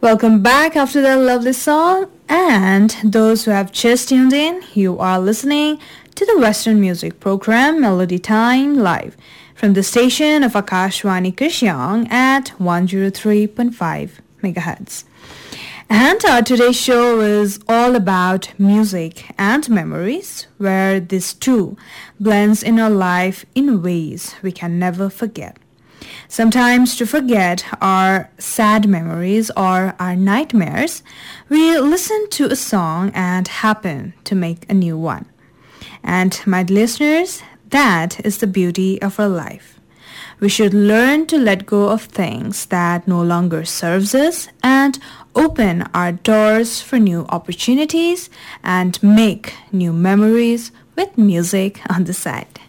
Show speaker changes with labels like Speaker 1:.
Speaker 1: Welcome back after that lovely song. And those who have just tuned in, you are listening to the Western music program Melody Time Live from the station of Akashwani Krishyang at 103.5 megahertz. And today's show is all about music and memories, where this too blends in our life in ways we can never forget. Sometimes to forget our sad memories or our nightmares, we listen to a song and happen to make a new one. And my listeners, that is the beauty of our life. We should learn to let go of things that no longer serves us and open our doors for new opportunities and make new memories with music on the side.